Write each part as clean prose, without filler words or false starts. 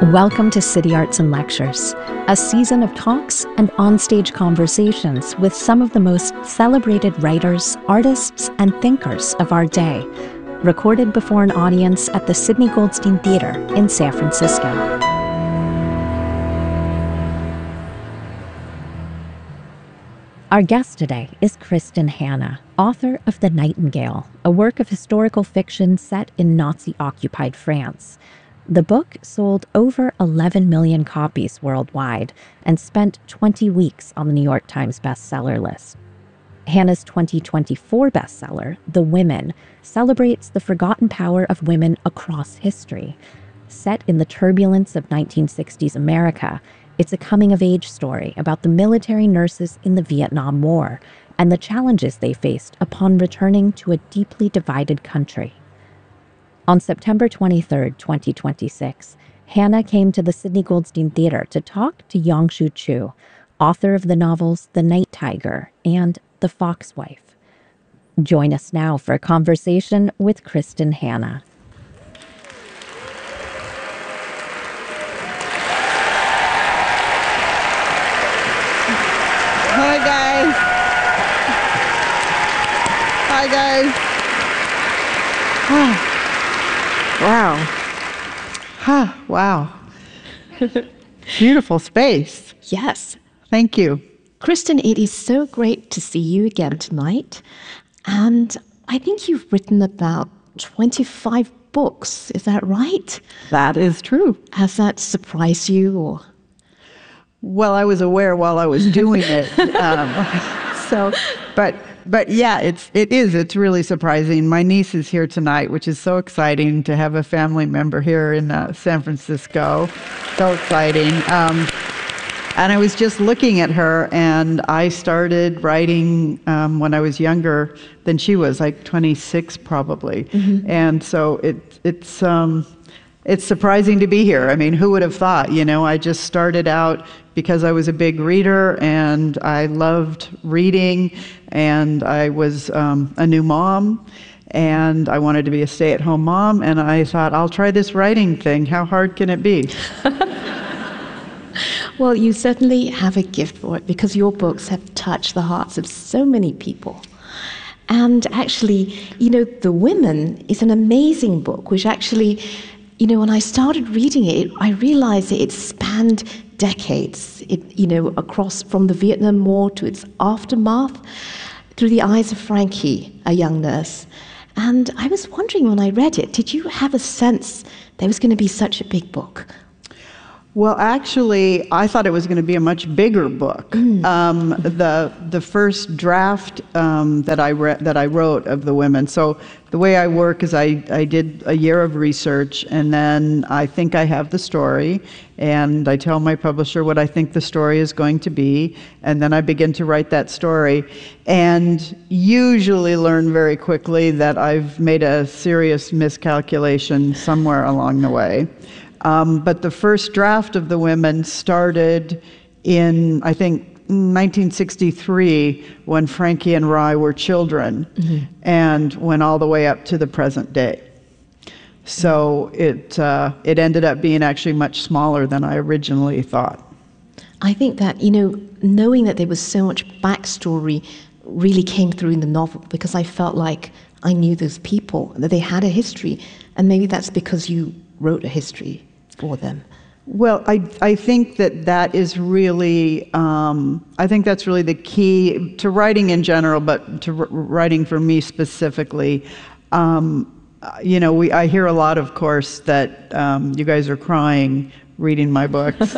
Welcome to City Arts and Lectures, a season of talks and onstage conversations with some of the most celebrated writers, artists, and thinkers of our day, recorded before an audience at the Sidney Goldstein Theater in San Francisco. Our guest today is Kristin Hannah, author of The Nightingale, a work of historical fiction set in Nazi-occupied France. The book sold over 11 million copies worldwide and spent 20 weeks on the New York Times bestseller list. Hannah's 2024 bestseller, The Women, celebrates the forgotten power of women across history. Set in the turbulence of 1960s America, it's a coming-of-age story about the military nurses in the Vietnam War and the challenges they faced upon returning to a deeply divided country. On September 23, 2026, Hannah came to the Sidney Goldstein Theater to talk to Yongsoo Choo, author of the novels The Night Tiger and The Fox Wife. Join us now for a conversation with Kristin Hannah. Hi, guys. Hi, guys. Wow. Wow. Beautiful space. Yes. Thank you. Kristin, it is so great to see you again tonight. And I think you've written about 25 books. Is that right? That is true. Has that surprised you? Or? Well, I was aware while I was doing it. But yeah, it's really surprising. My niece is here tonight, which is so exciting to have a family member here in San Francisco. So exciting. And I was just looking at her, and I started writing when I was younger than she was, like 26 probably. Mm-hmm. And so it's surprising to be here. I mean, who would have thought? You know, I just started out because I was a big reader and I loved reading, and I was a new mom and I wanted to be a stay-at-home mom, and I thought, I'll try this writing thing. How hard can it be? Well, you certainly have a gift for it because your books have touched the hearts of so many people. And actually, you know, The Women is an amazing book, which actually, you know, when I started reading it, I realized that it spanned decades, across from the Vietnam War to its aftermath, through the eyes of Frankie, a young nurse. And I was wondering when I read it, did you have a sense there was going to be such a big book? Well, actually, I thought it was going to be a much bigger book. The first draft that I wrote of The Women. So the way I work is I did a year of research, and then I think I have the story, and I tell my publisher what I think the story is going to be, and then I begin to write that story, and usually learn very quickly that I've made a serious miscalculation somewhere along the way. But the first draft of The Women started in, I think, 1963, when Frankie and Rye were children, mm-hmm. and went all the way up to the present day. So it ended up being actually much smaller than I originally thought. I think that, you know, knowing that there was so much backstory really came through in the novel, because I felt like I knew those people, that they had a history, and maybe that's because you wrote a history for them. Well, I think that is really, I think that's really the key to writing in general, but to writing for me specifically. You know, I hear a lot, of course, that you guys are crying reading my books.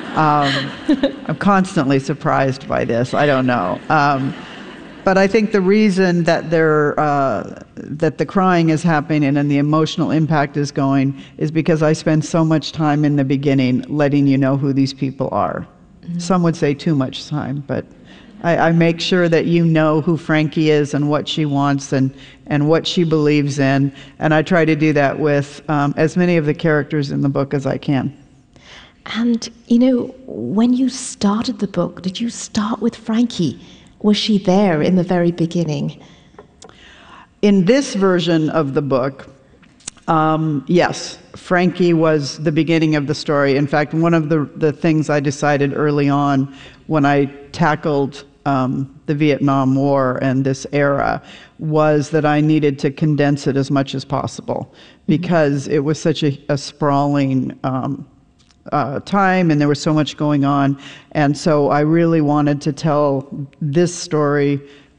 I'm constantly surprised by this. I don't know. But I think the reason that that the crying is happening and the emotional impact is going is because I spend so much time in the beginning letting you know who these people are. Mm-hmm. Some would say too much time, but I make sure that you know who Frankie is and what she wants and what she believes in, and I try to do that with as many of the characters in the book as I can. And, you know, when you started the book, did you start with Frankie? Was she there in the very beginning? In this version of the book, Yes, Frankie was the beginning of the story. In fact, one of the things I decided early on when I tackled the Vietnam War and this era was that I needed to condense it as much as possible because it was such a sprawling time and there was so much going on. And so I really wanted to tell this story